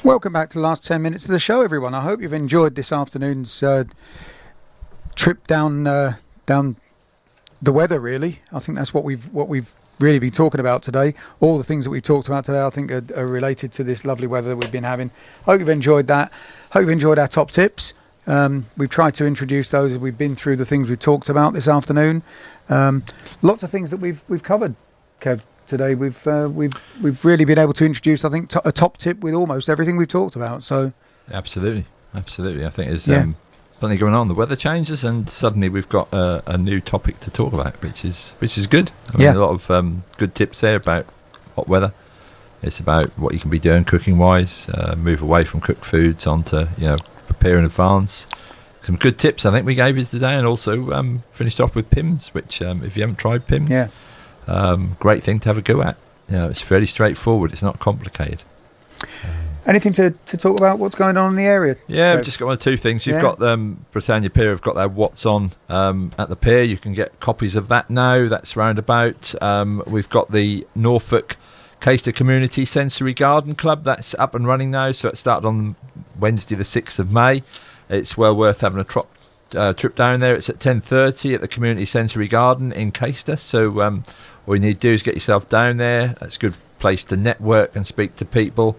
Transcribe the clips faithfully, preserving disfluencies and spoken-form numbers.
Welcome back to the last ten minutes of the show, everyone. I hope you've enjoyed this afternoon's uh, trip down uh, down the weather. Really, I think that's what we've what we've really been talking about today. All the things that we've talked about today, I think, are, are related to this lovely weather that we've been having. Hope you've enjoyed that. Hope you've enjoyed our top tips. Um, we've tried to introduce those as we've been through the things we've talked about this afternoon. Um, lots of things that we've we've covered, Kev. Today we've uh, we've we've really been able to introduce, I think, to- a top tip with almost everything we've talked about. So, absolutely, absolutely. I think there's Yeah. um, plenty going on. The weather changes, and suddenly we've got a, a new topic to talk about, which is which is good. I mean, Yeah. a lot of um, good tips there about hot weather. It's about what you can be doing cooking wise. Uh, move away from cooked foods onto you know prepare in advance. Some good tips I think we gave you today, and also um, finished off with Pimm's, which um, if you haven't tried Pimm's. yeah. Um, great thing to have a go at. You know, it's fairly straightforward. It's not complicated. Anything to, to talk about? What's going on in the area? Yeah, Kev? we've just got one or two things. You've Yeah. got um, Britannia Pier have got their What's On um, at the pier. You can get copies of that now. That's round about. Um, we've got the Norfolk Caister Community Sensory Garden Club. That's up and running now. So it started on Wednesday the sixth of May. It's well worth having a trot, uh, trip down there. It's at ten thirty at the Community Sensory Garden in Caister. So um, all you need to do is get yourself down there. That's a good place to network and speak to people.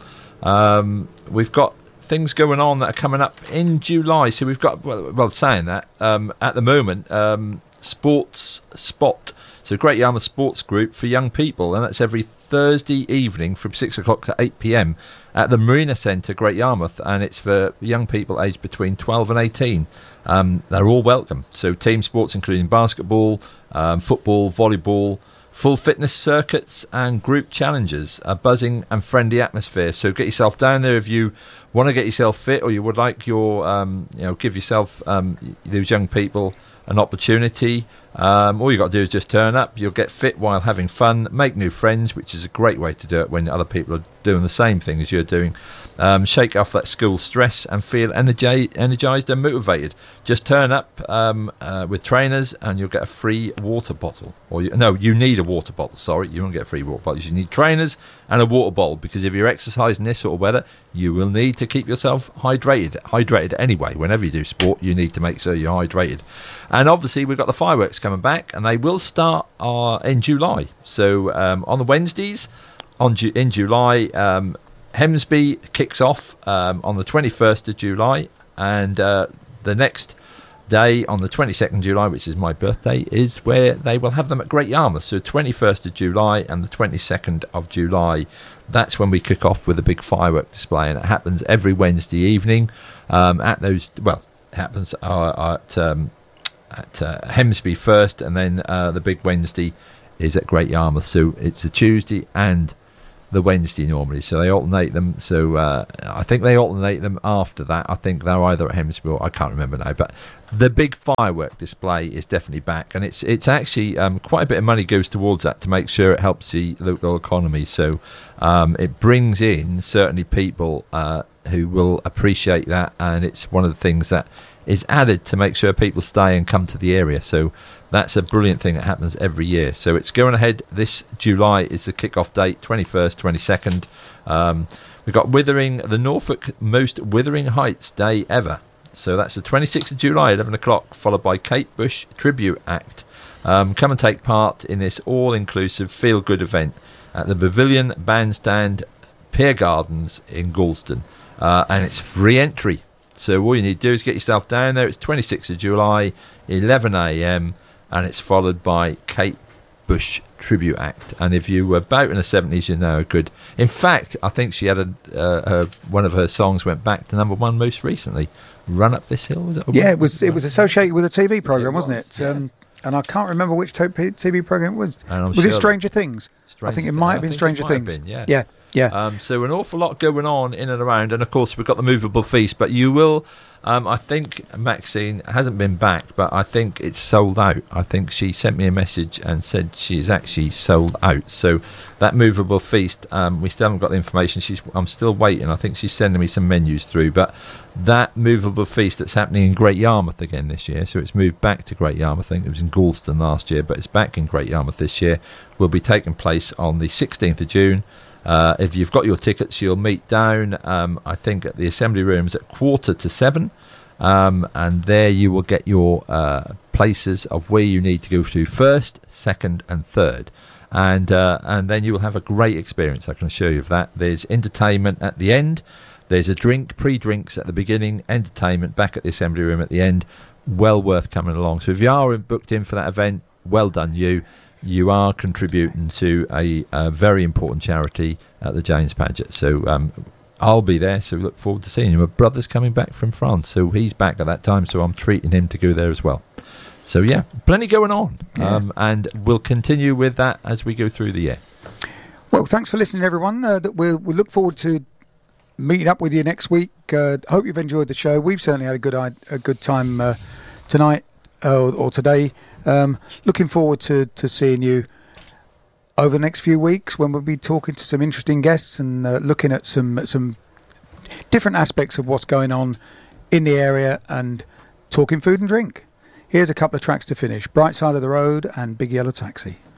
Um, we've got things going on that are coming up in July. So we've got, well, well saying that, um, at the moment, um, Sports Spot. So Great Yarmouth Sports Group for young people. And that's every Thursday evening from six o'clock to eight p.m. at the Marina Centre, Great Yarmouth. And it's for young people aged between twelve and eighteen. Um, they're all welcome. So team sports including basketball, um, football, volleyball, full fitness circuits and group challenges, a buzzing and friendly atmosphere. So get yourself down there if you want to get yourself fit, or you would like your, um, you know, give yourself um, those young people an opportunity. Um, all you got to do is just turn up. You'll get fit while having fun, make new friends, which is a great way to do it when other people are doing the same thing as you're doing. Um, shake off that school stress and feel energi- energised and motivated. Just turn up um, uh, with trainers and you'll get a free water bottle. Or you, no, you need a water bottle. Sorry, you won't get a free water bottle. You need trainers and a water bottle, because if you're exercising this sort of weather, you will need to keep yourself hydrated. Hydrated anyway. Whenever you do sport, you need to make sure you're hydrated. And obviously, we've got the fireworks coming back, and they will start uh, in July. So um, on the Wednesdays on Ju- in July, um, Hemsby kicks off um, on the twenty-first of July, and uh, the next day on the twenty-second of July, which is my birthday, is where they will have them at Great Yarmouth. So twenty-first of July and the twenty-second of July, that's when we kick off with a big firework display, and it happens every Wednesday evening um, at those, well, it happens uh, at, um, at uh, Hemsby first, and then uh, the big Wednesday is at Great Yarmouth. So it's a Tuesday and the Wednesday normally, so they alternate them. So uh, I think they alternate them after that. I think they're either at Hemsby or I can't remember now. But the big firework display is definitely back, and it's it's actually um, quite a bit of money goes towards that to make sure it helps the local economy. So um, it brings in certainly people uh, who will appreciate that, and it's one of the things that is added to make sure people stay and come to the area. So that's a brilliant thing that happens every year. So it's going ahead. This July is the kick-off date, twenty-first, twenty-second. Um, we've got Withering, the Norfolk Most Withering Heights Day Ever. So that's the twenty-sixth of July, eleven o'clock, followed by Kate Bush Tribute Act. Um, come and take part in this all-inclusive feel-good event at the Pavilion Bandstand Pier Gardens in Galston. Uh, and it's free entry. So all you need to do is get yourself down there. It's twenty-sixth of July, eleven a.m, and it's followed by Kate Bush Tribute Act. And if you were about in the seventies, you know, good. In fact, I think she had a uh, her, one of her songs went back to number one most recently. Run Up This Hill, was it? Yeah, it was. It was associated with a T V program, It was, wasn't it? yeah. Um, and I can't remember which T V program it was. And I'm Was sure it Stranger Things? Stranger I think it Things. might I have been think it Stranger might have Things. been, yeah. yeah, yeah. Um, so an awful lot going on in and around, and of course we've got the movable feast. But you will, um, I think Maxine hasn't been back, but I think it's sold out. I think she sent me a message and said she's actually sold out. So that movable feast, um, we still haven't got the information. She's, I'm still waiting. I think she's sending me some menus through, but that movable feast that's happening in Great Yarmouth again this year, so it's moved back to Great Yarmouth. I think it was in Galston last year, but it's back in Great Yarmouth this year, will be taking place on the sixteenth of June Uh, if you've got your tickets, you'll meet down, um, I think, at the Assembly Rooms at quarter to seven. Um, and there you will get your uh, places of where you need to go to first, second and third. And uh, and then you will have a great experience, I can assure you of that. There's entertainment at the end. There's a drink, pre-drinks at the beginning, entertainment back at the Assembly Room at the end. Well worth coming along. So if you are booked in for that event, well done you. You are contributing to a, a very important charity at the James Paget. So um, I'll be there, so look forward to seeing you. My brother's coming back from France, so he's back at that time, so I'm treating him to go there as well. So yeah, plenty going on. Yeah. Um, and we'll continue with that as we go through the year. Well, thanks for listening, everyone. Uh, that we'll, we'll look forward to meeting up with you next week. Uh, hope you've enjoyed the show. We've certainly had a good a good time uh, tonight uh, or, or today. Um, looking forward to, to seeing you over the next few weeks when we'll be talking to some interesting guests and uh, looking at some some different aspects of what's going on in the area and talking food and drink. Here's a couple of tracks to finish: Bright Side of the Road and Big Yellow Taxi.